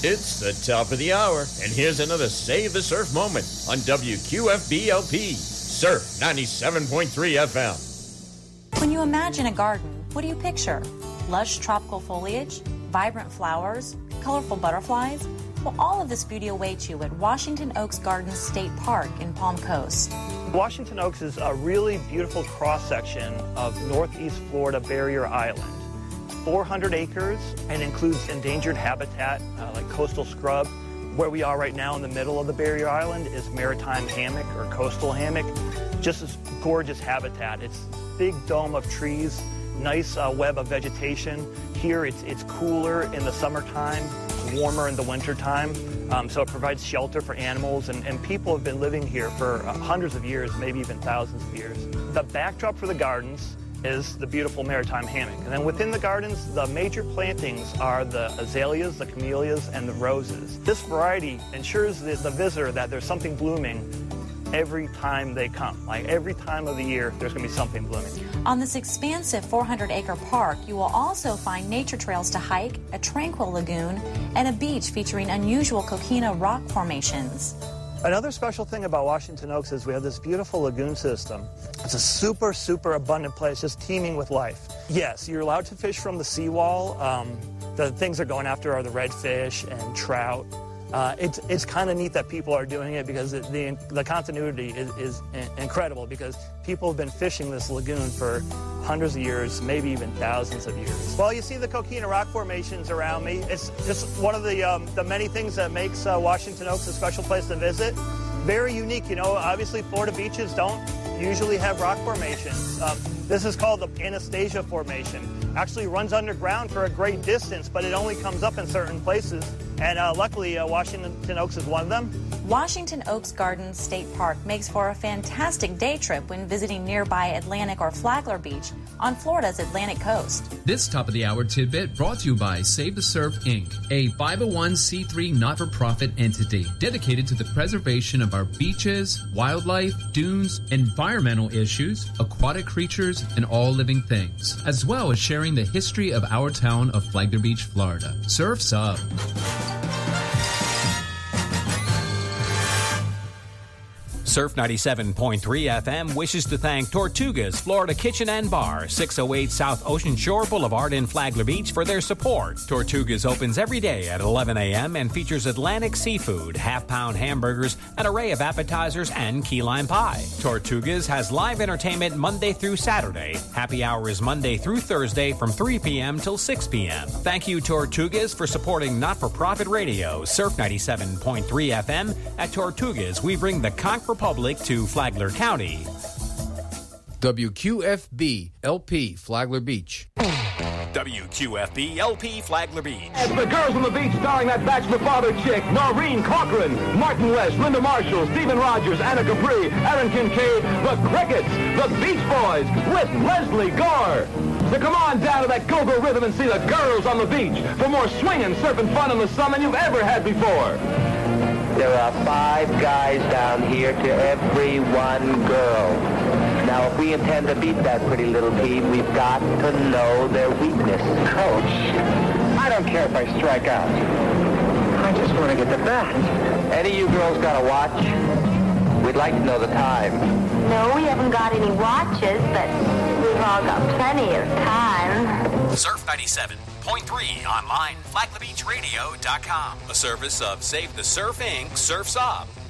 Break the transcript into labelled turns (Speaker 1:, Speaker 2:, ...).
Speaker 1: It's the top of the hour, and here's another Save the Surf moment on WQFB-LP, Surf 97.3 FM.
Speaker 2: When you imagine a garden, what do you picture? Lush tropical foliage, vibrant flowers, colorful butterflies? Well, all of this beauty awaits you at Washington Oaks Gardens State Park in Palm Coast.
Speaker 3: Washington Oaks is a really beautiful cross-section of Northeast Florida Barrier Island. 400 acres and includes endangered habitat like coastal scrub. Where we are right now in the middle of the Barrier Island is maritime hammock or coastal hammock. Just this gorgeous habitat. It's big dome of trees, nice web of vegetation. Here it's cooler in the summertime, it's warmer in the wintertime. So it provides shelter for animals, and people have been living here for hundreds of years, maybe even thousands of years. The backdrop for the gardens is the beautiful maritime hammock. And then within the gardens, the major plantings are the azaleas, the camellias, and the roses. This variety ensures the visitor that there's something blooming every time they come. Like every time of the year, there's going to be something blooming.
Speaker 2: On this expansive 400-acre park, you will also find nature trails to hike, a tranquil lagoon, and a beach featuring unusual coquina rock formations.
Speaker 3: Another special thing about Washington Oaks is we have this beautiful lagoon system. It's a super, super abundant place, just teeming with life. Yes, you're allowed to fish from the seawall. The things they're going after are the redfish and trout. It's kind of neat that people are doing it because the continuity is incredible, because people have been fishing this lagoon for hundreds of years, maybe even thousands of years. Well, you see the coquina rock formations around me. It's just one of the many things that makes Washington Oaks a special place to visit. Very unique, you know. Obviously, Florida beaches don't usually have rock formations. This is called the Anastasia Formation. Actually runs underground for a great distance, but it only comes up in certain places. And luckily, Washington Oaks is one of them.
Speaker 2: Washington Oaks Gardens State Park makes for a fantastic day trip when visiting nearby Atlantic or Flagler Beach on Florida's Atlantic coast.
Speaker 4: This top-of-the-hour tidbit brought to you by Save the Surf, Inc., a 501c3 not-for-profit entity dedicated to the preservation of our beaches, wildlife, dunes, environmental issues, aquatic creatures, and all living things, as well as sharing the history of our town of Flagler Beach, Florida. Surf's up.
Speaker 5: Surf 97.3 FM wishes to thank Tortuga's Florida Kitchen and Bar, 608 South Ocean Shore Boulevard in Flagler Beach, for their support. Tortuga's opens every day at 11 a.m. and features Atlantic seafood, half-pound hamburgers, an array of appetizers, and key lime pie. Tortuga's has live entertainment Monday through Saturday. Happy hour is Monday through Thursday from 3 p.m. till 6 p.m. Thank you, Tortuga's, for supporting not-for-profit radio. Surf 97.3 FM. At Tortuga's, we bring the Conch Republic to Flagler County.
Speaker 6: WQFB LP Flagler Beach.
Speaker 5: WQFB LP Flagler Beach.
Speaker 7: As the Girls on the Beach, starring that bachelor father chick, Noreen Cochran, Martin West, Linda Marshall, Stephen Rogers, Anna Capri, Aaron Kincaid, the Crickets, the Beach Boys, with Leslie Gore. So come on down to that go-go rhythm and see the Girls on the Beach for more swinging, surfing fun in the sun than you've ever had before.
Speaker 8: There are 5 guys down here to every 1 girl. Now, if we intend to beat that pretty little team, we've got to know their weakness. Coach, I don't care if I strike out. I just want to get the bat. Any of you girls got a watch? We'd like to know the time.
Speaker 9: No, we haven't got any watches, but we've all got plenty of time.
Speaker 5: Surf 97.3 online, FlaglerBeachRadio.com. A service of Save the Surf, Inc., Surf's Up.